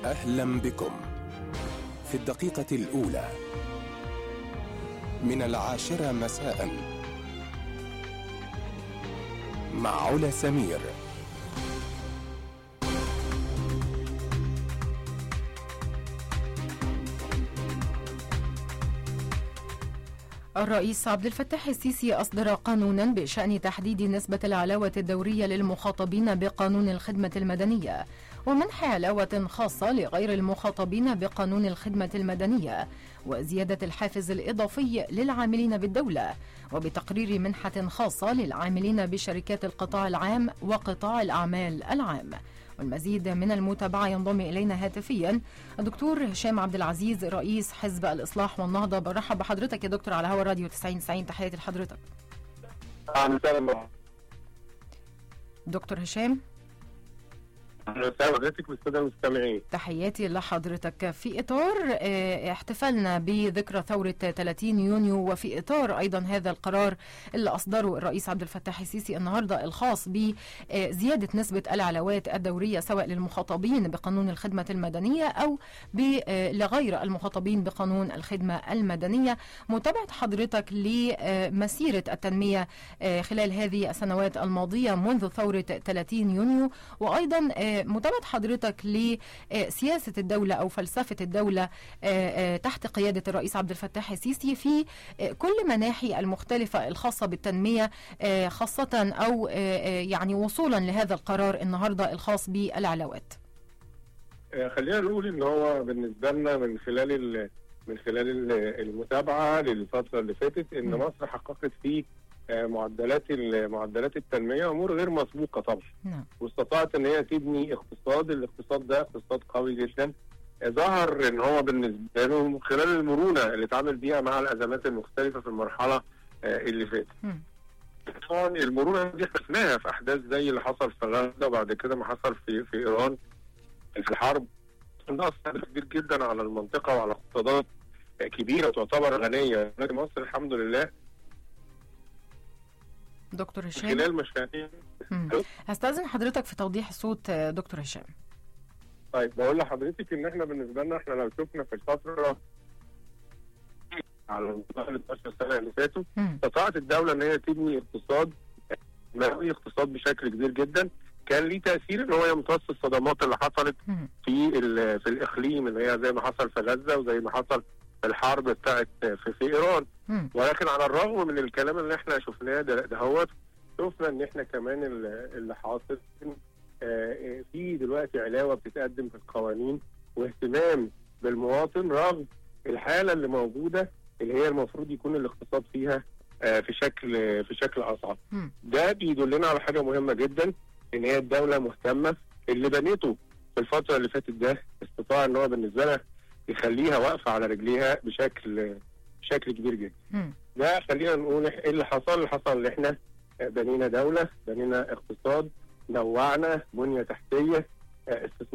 أهلا بكم في الدقيقة الأولى من 10 مساء مع علا سمير. الرئيس عبد الفتاح السيسي أصدر قانونا بشأن تحديد نسبة العلاوة الدورية للمخاطبين بقانون الخدمة المدنية ومنح علاوة خاصة لغير المخاطبين بقانون الخدمة المدنية وزيادة الحافز الإضافي للعاملين بالدولة وبتقرير منحة خاصة للعاملين بشركات القطاع العام وقطاع الأعمال العام. والمزيد من المتابعة ينضم إلينا هاتفيا الدكتور هشام عبد العزيز رئيس حزب الإصلاح والنهضة. برحب بحضرتك يا دكتور على هوا راديو 90 تحياتي لحضرتك. دكتور هشام. حضرتك والساده المستمعين، تحياتي لحضرتك. في إطار احتفالنا بذكرى ثورة 30 يونيو وفي إطار أيضا هذا القرار اللي أصدره الرئيس عبد الفتاح السيسي النهاردة الخاص بزيادة نسبة العلاوات الدورية سواء للمخاطبين بقانون الخدمة المدنية أو لغير المخاطبين بقانون الخدمة المدنية، متابعة حضرتك لمسيرة التنمية خلال هذه السنوات الماضية منذ ثورة 30 يونيو وأيضا متابعة حضرتك لسياسة الدولة أو فلسفة الدولة تحت قيادة الرئيس عبد الفتاح السيسي في كل مناحي المختلفة الخاصة بالتنمية، خاصة أو يعني وصولا لهذا القرار النهاردة الخاص بالعلاوات. خلينا نقول إن هو بالنسبة لنا من خلال المتابعة للفترة اللي فاتت إن مصر حققت فيه معدلات التنميه امور غير مسبوقه طبعا، واستطاعت ان هي تبني الاقتصاد ده اقتصاد قوي جدا. ظهر ان هو بالنسبه له من خلال المرونه اللي اتعامل بيها مع الازمات المختلفه في المرحله اللي فاتت. طبعا المرونه دي شفناها في احداث زي اللي حصل في غزه وبعد كده ما حصل في ايران في الحرب، ده اثر كبير جدا على المنطقه وعلى اقتصادات كبيره تعتبر غنيه. مصر الحمد لله دكتور هشام خلال مشاريع. هستأذن حضرتك في توضيح الصوت دكتور هشام. طيب بقول لحضرتك ان احنا بالنسبه لنا احنا لو شفنا في الفتره على مدار ال 12 سنه اللي فاتوا استطاعت الدوله ان هي تبني اقتصاد بشكل كبير جدا كان ليه تاثير ان هو يمتص الصدمات اللي حصلت في الاقليم اللي هي زي ما حصل في غزه وزي ما حصل في الحرب بتاعت في ايران. ولكن على الرغم من الكلام اللي احنا شفناه دهوت شفنا ان احنا كمان اللي حاصل في دلوقتي علاوه بتتقدم في القوانين واهتمام بالمواطن رغم الحاله اللي موجوده اللي هي المفروض يكون الاقتصاد فيها في شكل اصعب. ده بيدلنا على حاجه مهمه جدا ان هي الدوله مهتمه. اللي بنيته في الفتره اللي فاتت ده استطاع ان هو بالنسبه لها يخليها واقفه على رجليها بشكل كبير جدا. ده خلينا نقول ايه اللي حصل ان احنا بنينا دوله، بنينا اقتصاد، نوعنا بنيه تحتيه، استثمار